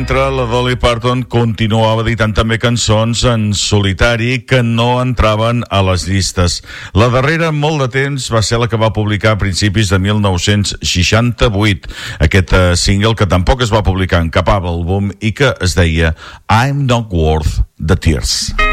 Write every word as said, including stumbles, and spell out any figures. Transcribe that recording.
Mentre la Dolly Parton continuava editant també cançons en solitari que no entraven a les llistes. La darrera, molt de temps, va ser la que va publicar a principis de mil nou-cents seixanta-vuit. Aquest uh, single que tampoc es va publicar en cap àlbum i que es deia I'm Not Worth the Tears.